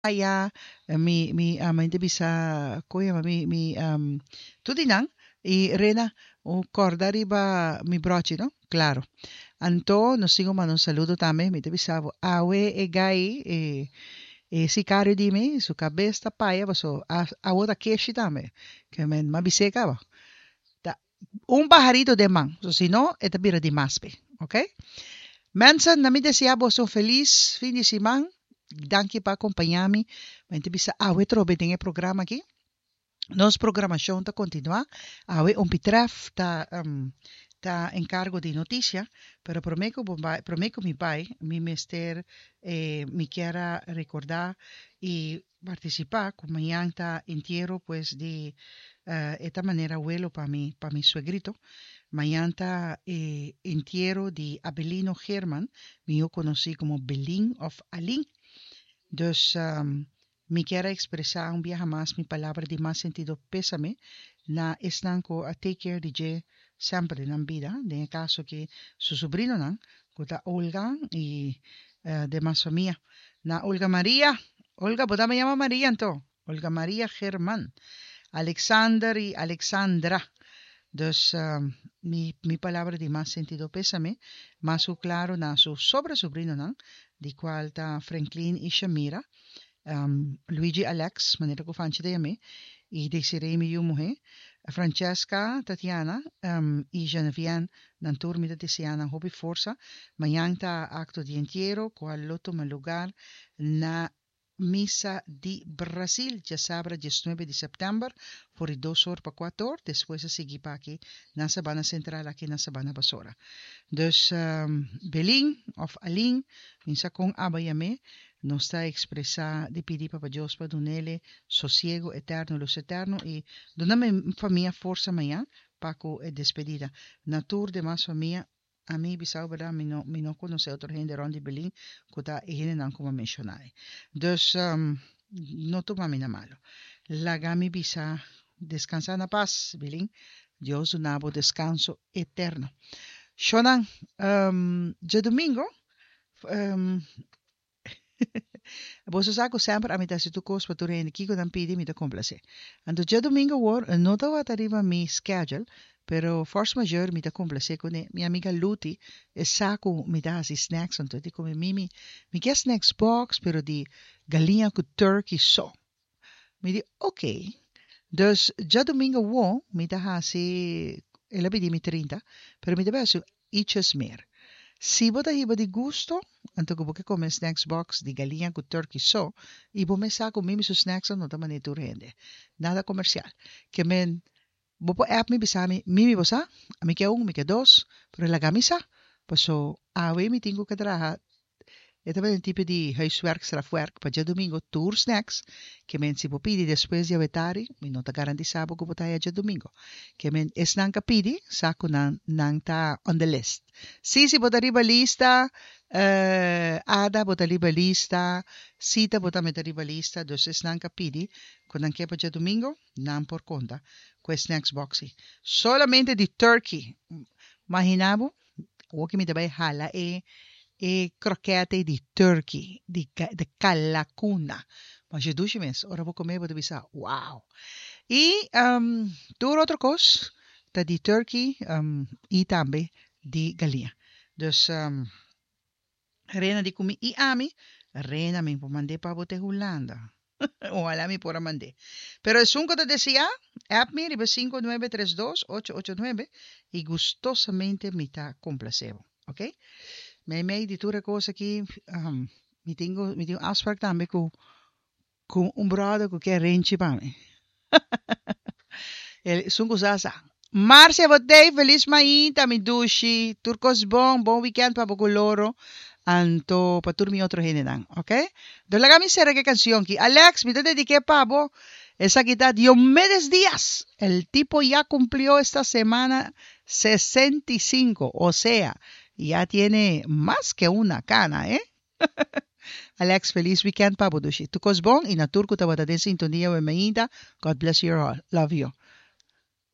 papaya, hindi bisa kuya tudinang y rena o corda riba mi brochi, no? Claro. Anto, nos sigo man un saludo también, mi te bisavo awe e gai sicario di me, su cabeza paya, so awo da keshi también, que men mabiseka ba. Da, un pajarito de man, so si no, eta bira di maspe, ¿ok? Mensen, na mi deseamos un feliz fin de semana. Dank je para acompanhar-me. Mas bisa awe trobe dinge programa aqui. Nos programação está continua. Awe um pitraf tá encargo de notícia, pero prometo mi pai, mi mester, me quer recordar e participar como amanhã está entierro pues de esta maneira abuelo para mi suegrito. Mañana está entierro de Abelino Herman, que yo conocí como Belín of Alin. Dus me quiero expresar un día más mi palabra de más sentido pésame na estanco a take care de je siempre en vida, en el caso que su sobrino nan, kota Olga y demás familia. Na Olga María, Olga, ¿puedo me llama María entonces? Olga María Germán, Alexander y Alexandra. Dus mi palabra de más sentido pésame, más claro na su sobre sobrino nan, di cual está Franklin y Shamira, Luigi Alex, manera que fanci de me, y Desiree mi mujer, Francesca, Tatiana, y Genevieve, nantur mi Tatiana, hobby forza, mañana acto de entierro, cual lo toma lugar na Misa de Brasil, ya sabrá, 19 de septiembre, por 2 horas para 4 horas, después se sigue para aquí, na Sabana Central, aquí na Sabana Basora. Dus Belín of Alin, minsa con abayame, nos está expresa de pedir para Dios para donele sosiego eterno, luz eterno, y doname familia forza mañana, Paco despedida. Natur de más familia, a mí bisau verdad, mi no conoce otro gente de Belín, que está en como mencioné. Dus no toma mina malo. La gami bisa descansa na paz, Belín. Dios unabo descanso eterno. Shonan, de domingo, vos saco sempre a mitad si tu cos para tu reine kiko dan pidi mi te complace. Ando ya domingo war no te va arriba mi schedule, pero force majeure mi te complace con mi amiga Luti e saco mi da si snacks on tutti come mi che snacks box pero di galinha con turkey so. Mi di ok. Dus ya domingo war mi da si e la pidi mi 30, pero mi deve su iets meer. Si bota hiba de gusto, anto ko boke come snacks box di galinha con turkey so, ibo me saco mimi su snacks no tama ni turende. Nada comercial. Que men bopo app mi bisami mimi bosa, ami que un, mi que dos, pero la camisa, pues so awe mi tengo que trabajar. Ito ba yung tipo de huiswerk, strafwerk, pa dya domingo, tour snacks, que men si po pidi después de vetari, mi no ta garantizabo ko po tayo dya domingo. Que men es nang kapidi, sako nang ta on the list. Si po tariba lista, Ada po tariba lista, Sita po tariba lista, dos es nang kapidi, kung nang kepa dya domingo, nang por conta, ko snacks boxy. Solamente di turkey, mahinabo, huwag mi tabay hala croquete di turkey, di calacuna. Mas je douche mes, ora vou comer, vou bisa, wow. E door outra coisa, tá di turkey e também di galinha. Dus rena di comi e ami, rena me mandei para bote Holanda. Ojalá me pueda mandar. Pero el 5 te decía, app me ribe 5932-889 y gustosamente me está complacido. ¿Ok? Me di ture cose aqui, mi tengo afspraak también con un brother que renchi para mí. El sungo sasa. Marcia, votei, feliz maita, mi dushi, turcos bon weekend para poco loro, anto pa turmi otro generan, ok? Dolaga mi será que canción que Alex, me te dediqué pavo, esa quita Diomedes Díaz, el tipo ya cumplió esta semana 65, o sea, ya tiene más que una cana, ¿eh? Alex, feliz weekend pa, Budushi. Tukos bong, inaturko tawata din sintonia we mainda. God bless you all. Love you.